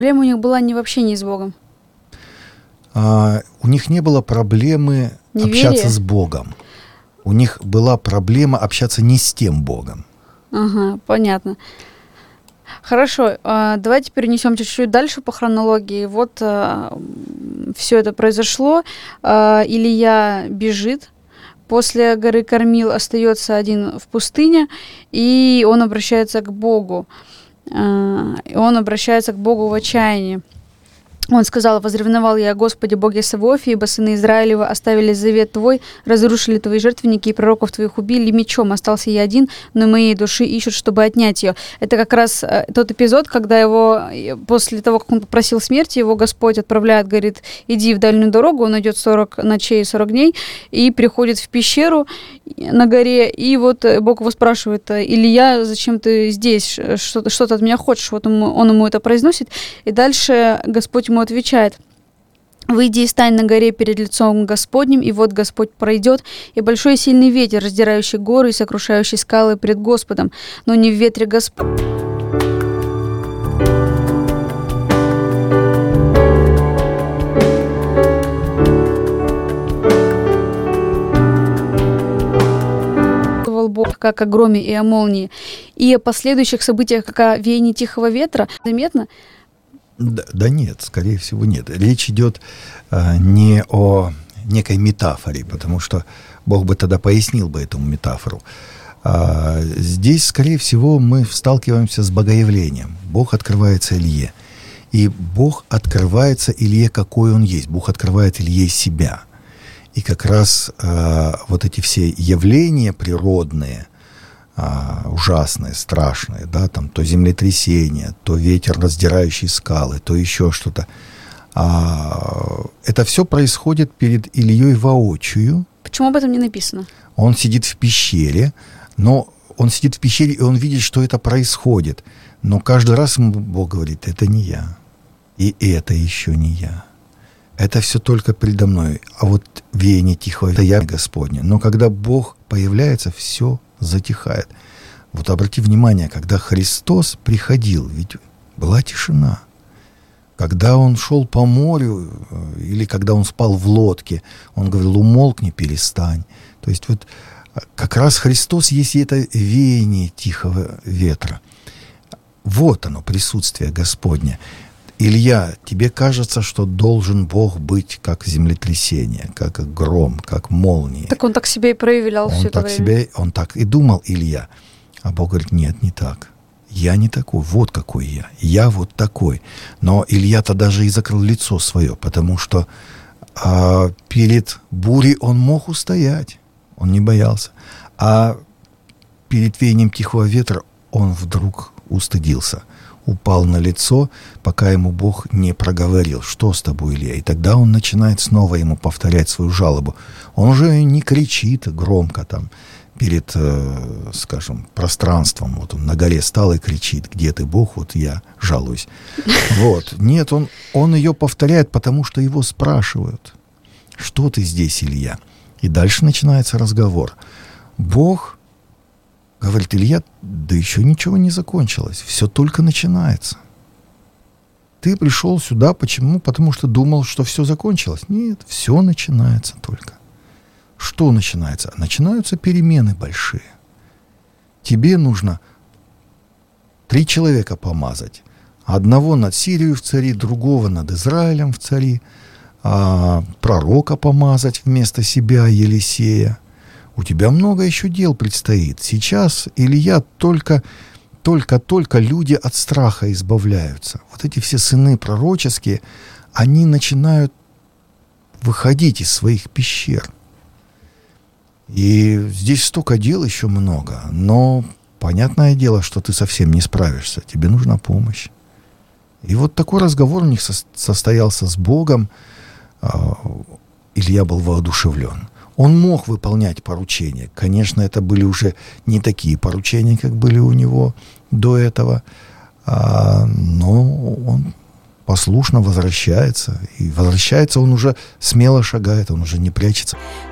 Проблема у них была вообще не с Богом. У них не было проблемы общаться с Богом. У них была проблема общаться не с тем Богом. Ага, понятно. Хорошо, давайте перенесемся чуть-чуть дальше по хронологии. Вот все это произошло. Илья бежит. После горы Кормил остается один в пустыне, и он обращается к Богу. Он обращается к Богу в отчаянии. Он сказал: «Возревновал я о Господе Боге Саваофе, ибо сыны Израилева оставили завет Твой, разрушили Твои жертвенники и пророков Твоих убили мечом. Остался я один, но моей души ищут, чтобы отнять ее». Это как раз тот эпизод, когда его, после того, как он попросил смерти, его Господь отправляет, говорит: «Иди в дальнюю дорогу». Он идет 40 ночей и 40 дней и приходит в пещеру на горе. И вот Бог его спрашивает: «Илья, зачем ты здесь? Что ты от меня хочешь?» Вот он ему это произносит. И дальше Господь ему отвечает: «Выйди и стань на горе перед лицом Господним, и вот Господь пройдет, и большой и сильный ветер, раздирающий горы и сокрушающий скалы пред Господом, но не в ветре Господь». Бог как о громе и о молнии, и о последующих событиях, как о веянии тихого ветра. Заметно? Да нет, скорее всего, нет. Речь идет не о некой метафоре, потому что Бог бы тогда пояснил бы эту метафору. Здесь, скорее всего, мы сталкиваемся с богоявлением. Бог открывается Илье. И Бог открывается Илье, какой он есть. Бог открывает Илье себя. И как раз вот эти все явления природные, ужасные, страшные, да, там то землетрясение, то ветер, раздирающий скалы, то еще что-то. Это все происходит перед Ильей воочию. Почему об этом не написано? Он сидит в пещере, но он сидит в пещере, и он видит, что это происходит. Но каждый раз ему Бог говорит: это не я, и это еще не я. Это все только передо мной. А вот веяние тихого — это я, Господне. Но когда Бог появляется, все затихает. Вот обрати внимание, когда Христос приходил, ведь была тишина. Когда Он шел по морю, или когда Он спал в лодке, Он говорил: умолкни, перестань. То есть вот как раз Христос есть и это веяние тихого ветра. Вот оно, присутствие Господне. Илья, тебе кажется, что должен Бог быть как землетрясение, как гром, как молния. Так он так себя и проявлял все это время. Он так и думал, Илья. А Бог говорит: нет, не так. Я не такой, вот какой я. Я вот такой. Но Илья-то даже и закрыл лицо свое, потому что перед бурей он мог устоять. Он не боялся. А перед веянием тихого ветра он вдруг устыдился. Упал на лицо, пока ему Бог не проговорил: что с тобой, Илья? И тогда он начинает снова ему повторять свою жалобу. Он уже не кричит громко там перед, скажем, пространством. Вот он на горе стал и кричит: где ты, Бог? Вот я жалуюсь. Вот. Нет, он ее повторяет, потому что его спрашивают: что ты здесь, Илья? И дальше начинается разговор. Бог говорит: Илья, да еще ничего не закончилось. Все только начинается. Ты пришел сюда, почему? Потому что думал, что все закончилось. Нет, все начинается только. Что начинается? Начинаются перемены большие. Тебе нужно 3 человека помазать. Одного над Сирией в цари, другого над Израилем в цари. Пророка помазать вместо себя, Елисея. У тебя много еще дел предстоит. Сейчас, Илья, только люди от страха избавляются. Вот эти все сыны пророческие, они начинают выходить из своих пещер. И здесь столько дел еще много, но понятное дело, что ты совсем не справишься. Тебе нужна помощь. И вот такой разговор у них состоялся с Богом. Илья был воодушевлен. Он мог выполнять поручения. Конечно, это были уже не такие поручения, как были у него до этого. Но он послушно возвращается. И возвращается он уже смело шагает, он уже не прячется.